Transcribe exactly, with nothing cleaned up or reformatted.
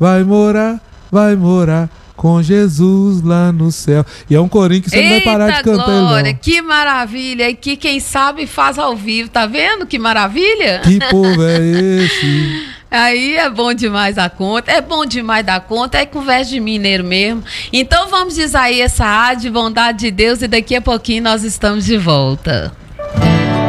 vai morar, vai morar com Jesus lá no céu. E é um corinho que você Eita, não vai parar de cantar glória, ele, não. Que maravilha. E que quem sabe faz ao vivo, tá vendo? Que maravilha. Que povo é esse? Aí é bom demais a conta, é bom demais da conta, é conversa de mineiro mesmo. Então vamos dizer aí essa A de bondade de Deus e daqui a pouquinho nós estamos de volta.